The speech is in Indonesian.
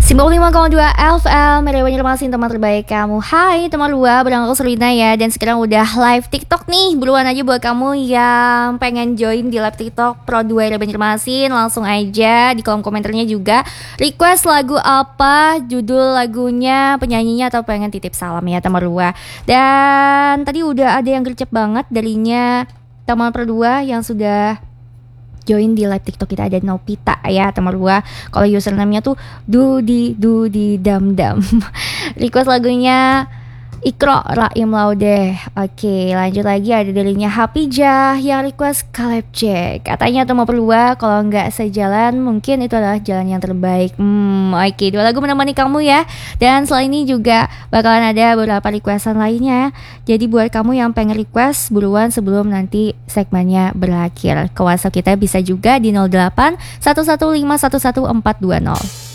Simbol 5,2 FM, Media Banjarmasin, teman terbaik kamu. Hai teman dua, bareng aku Selina ya. Dan sekarang udah live TikTok nih. Buruan aja buat kamu yang pengen join di live TikTok Pro 2 Media Banjarmasin. Langsung aja di kolom komentarnya juga request lagu apa, judul lagunya, penyanyinya, atau pengen titip salam ya teman dua. Dan tadi udah ada yang gercep banget darinya teman Pro 2 yang sudah join di live TikTok kita. Ada Nopita ya teman dua. Kalau username-nya tuh Dudi Dam Dam. Request lagunya Ikro Raim Laude. Oke, lanjut lagi ada darinya Hapijah yang request Caleb Jack. Katanya teman berdua kalau nggak sejalan mungkin itu adalah jalan yang terbaik. Oke, dua lagu menemani kamu ya. Dan selain ini juga bakalan ada beberapa requestan lainnya. Jadi buat kamu yang pengen request buruan sebelum nanti segmennya berakhir. Ke WhatsApp kita bisa juga di 08 115 11420.